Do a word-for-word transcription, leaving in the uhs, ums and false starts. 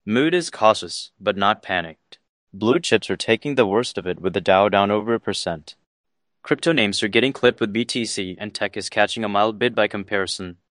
Mood is cautious, but not panicked. Blue chips are taking the worst of it with the Dow down over a percent. Crypto names are getting clipped with B T C, and tech is catching a mild bid by comparison.